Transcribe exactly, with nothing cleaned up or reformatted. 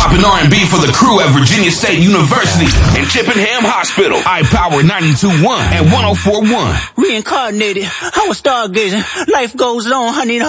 hip-hop and R and B for the crew at Virginia State University and Chippenham Hospital. iPower ninety-two point one and one oh four point one. Reincarnated, I was stargazing. Life goes on, honey.